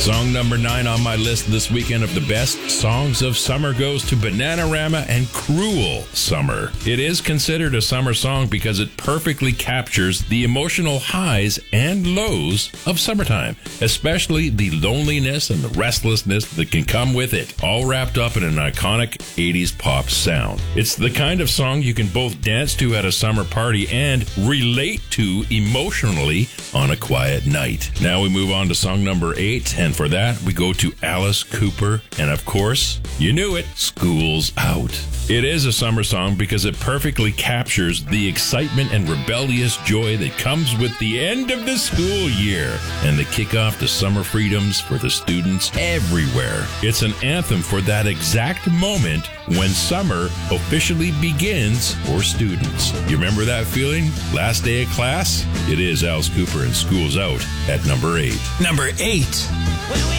Song number 9 on my list this weekend of the best songs of summer goes to Bananarama and Cruel Summer. It is considered a summer song because it perfectly captures the emotional highs and lows of summertime, especially the loneliness and the restlessness that can come with it, all wrapped up in an iconic 80s pop sound. It's the kind of song you can both dance to at a summer party and relate to emotionally on a quiet night. Now we move on to song number 8, and for that we go to Alice Cooper, and of course, you knew it, School's Out. It is a summer song because it perfectly captures the excitement and rebellious joy that comes with the end of the school year and the kickoff to summer freedoms for the students everywhere. It's an anthem for that exact moment when summer officially begins for students. You remember that feeling? Last day of class? It is Alice Cooper and School's Out at number 8. Number 8.